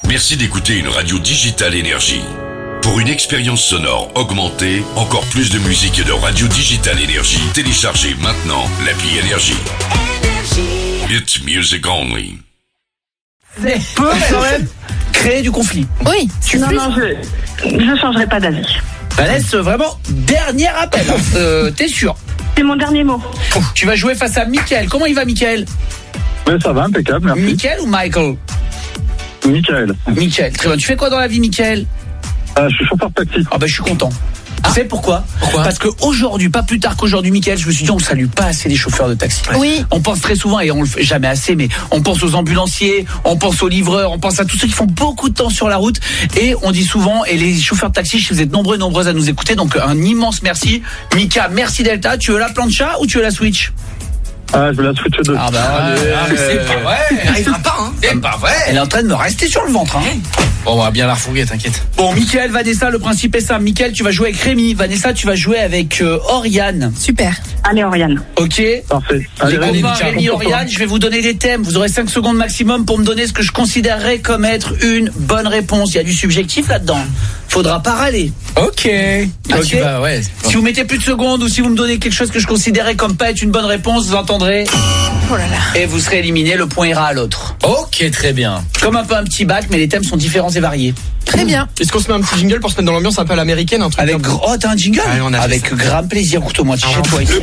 Merci d'écouter une radio Digital Énergie. Pour une expérience sonore augmentée, encore plus de musique et de radio Digital Énergie, téléchargez maintenant l'appli Énergie. It's music only. Peut quand même créer du conflit. Oui. Non, je changerai pas d'avis. Vanessa, vraiment, dernier appel. T'es sûr? C'est mon dernier mot. Tu vas jouer face à Mickaël. Comment il va, Mickaël? Ouais, ça va, impeccable, merci. Mickaël ou Michael? Mickaël. Mickaël, très bien. Tu fais quoi dans la vie, Mickaël? Je suis chauffeur de taxi. Ah bah je suis content. Tu sais pourquoi? Parce qu'aujourd'hui, pas plus tard qu'aujourd'hui, Mickaël, je me suis dit on ne salue pas assez les chauffeurs de taxi. Oui. On pense très souvent, et on le fait jamais assez, mais on pense aux ambulanciers, on pense aux livreurs, on pense à tous ceux qui font beaucoup de temps sur la route, et on dit souvent, et les chauffeurs de taxi, je vous êtes nombreux et nombreuses à nous écouter, donc un immense merci. Mika, merci Delta. Tu veux la plancha ou tu veux la Switch? Je veux la Switch 2. Ah bah c'est pas vrai. Elle arrivera pas, hein. C'est pas vrai. Elle est en train de me rester sur le ventre, hein. Bon, on va bien la refourguer, t'inquiète. Bon, Mickaël, Vanessa, le principe est simple. Mickaël, tu vas jouer avec Rémi. Vanessa, tu vas jouer avec Oriane. Super. Allez, Oriane. Ok. Parfait. Les Allez, copains, Mickaël, Rémi, Oriane, je vais vous donner des thèmes. Vous aurez 5 secondes maximum pour me donner ce que je considérerais comme être une bonne réponse. Il y a du subjectif là-dedans. Faudra pas râler. Ok. Ok. Bah, ouais. Si vous mettez plus de secondes ou si vous me donnez quelque chose que je considérais comme pas être une bonne réponse, vous entendrez. Oh là là. Et vous serez éliminé, le point ira à l'autre. Ok, très bien. Comme un peu un petit bac, mais les thèmes sont différents et variés. Très bien. Est-ce qu'on se met un petit jingle pour se mettre dans l'ambiance un peu à l'américaine, un truc Avec un peu... t'as un jingle? Allez, on a fait Avec ça. grand plaisir, écoute-moi, chez toi ici.